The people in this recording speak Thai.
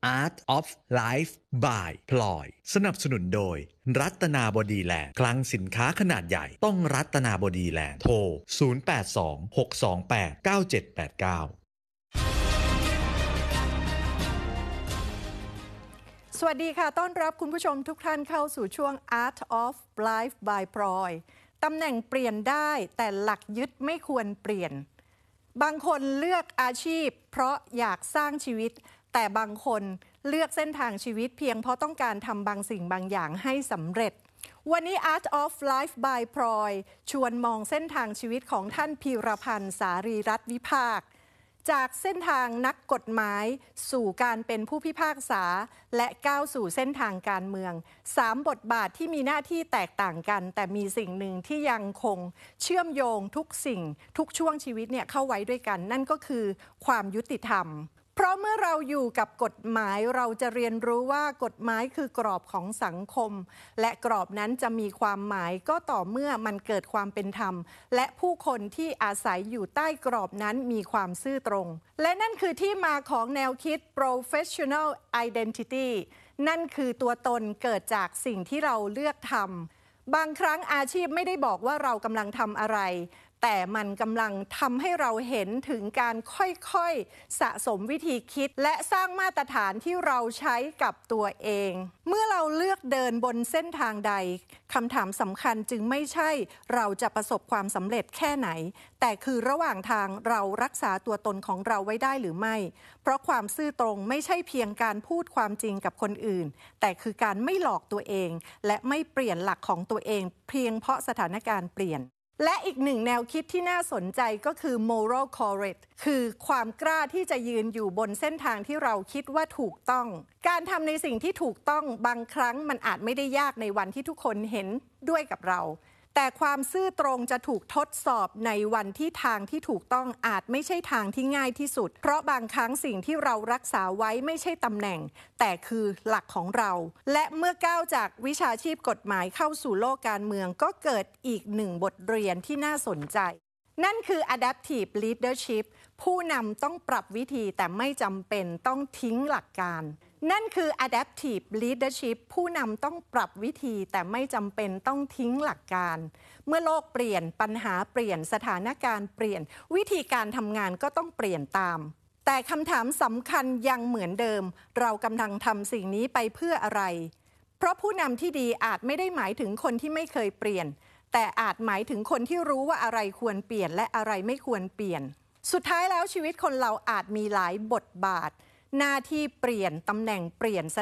Art of Life by พลอยสนับสนุนโดยรัตนาบดีแลนด์คลังสินค้าขนาดใหญ่ต้องรัตนาบดีแลนด์โทร0826289789 สวัสดีค่ะต้อนรับคุณผู้ชมทุกท่านเข้าสู่ช่วง Art of Life by พลอยตำแหน่งเปลี่ยนได้แต่หลักยึดไม่ควรเปลี่ยนบางคนเลือกอาชีพเพราะอยากสร้างชีวิตแต่บางคนเลือกเส้นทางชีวิตเพียงเพราะต้องการทำบางสิ่งบางอย่างให้สำเร็จวันนี้ Art of Life by พลอยชวนมองเส้นทางชีวิตของท่านพีรพันธ์สารีรัตน์วิภาคจากเส้นทางนักกฎหมายสู่การเป็นผู้พิพากษาและก้าวสู่เส้นทางการเมือง3บทบาทที่มีหน้าที่แตกต่างกันแต่มีสิ่งหนึ่งที่ยังคงเชื่อมโยงทุกสิ่งทุกช่วงชีวิตเนี่ยเข้าไว้ด้วยกันนั่นก็คือความยุติธรรมเพราะเมื่อเราอยู่กับกฎหมายเราจะเรียนรู้ว่ากฎหมายคือกรอบของสังคมและกรอบนั้นจะมีความหมายก็ต่อเมื่อมันเกิดความเป็นธรรมและผู้คนที่อาศัยอยู่ใต้กรอบนั้นมีความซื่อตรงและนั่นคือที่มาของแนวคิด professional identity นั่นคือตัวตนเกิดจากสิ่งที่เราเลือกทำบางครั้งอาชีพไม่ได้บอกว่าเรากำลังทำอะไรแต่มันกำลังทำให้เราเห็นถึงการค่อยๆสะสมวิธีคิดและสร้างมาตรฐานที่เราใช้กับตัวเองเมื่อเราเลือกเดินบนเส้นทางใดคำถามสำคัญจึงไม่ใช่เราจะประสบความสำเร็จแค่ไหนแต่คือระหว่างทางเรารักษาตัวตนของเราไว้ได้หรือไม่เพราะความซื่อตรงไม่ใช่เพียงการพูดความจริงกับคนอื่นแต่คือการไม่หลอกตัวเองและไม่เปลี่ยนหลักของตัวเองเพียงเพราะสถานการณ์เปลี่ยนและอีกหนึ่งแนวคิดที่น่าสนใจก็คือ moral courage คือความกล้าที่จะยืนอยู่บนเส้นทางที่เราคิดว่าถูกต้องการทำในสิ่งที่ถูกต้องบางครั้งมันอาจไม่ได้ยากในวันที่ทุกคนเห็นด้วยกับเราแต่ความซื่อตรงจะถูกทดสอบในวันที่ทางที่ถูกต้องอาจไม่ใช่ทางที่ง่ายที่สุดเพราะบางครั้งสิ่งที่เรารักษาไว้ไม่ใช่ตำแหน่งแต่คือหลักของเราและเมื่อก้าวจากวิชาชีพกฎหมายเข้าสู่โลกการเมืองก็เกิดอีกหนึ่งบทเรียนที่น่าสนใจนั่นคือ adaptive leadership ผู้นำต้องปรับวิธีแต่ไม่จำเป็นต้องทิ้งหลักการนั่นคือ adaptive leadership ผู้นำต้องปรับวิธีแต่ไม่จำเป็นต้องทิ้งหลักการเมื่อโลกเปลี่ยนปัญหาเปลี่ยนสถานการณ์เปลี่ยนวิธีการทำงานก็ต้องเปลี่ยนตามแต่คำถามสำคัญยังเหมือนเดิมเรากำลังทำสิ่งนี้ไปเพื่ออะไรเพราะผู้นำที่ดีอาจไม่ได้หมายถึงคนที่ไม่เคยเปลี่ยนแต่อาจหมายถึงคนที่รู้ว่าอะไรควรเปลี่ยนและอะไรไม่ควรเปลี่ยนสุดท้ายแล้วชีวิตคนเราอาจมีหลายบทบาทหน้าที่เปลี่ยนตำแหน่งเปลี่ยนส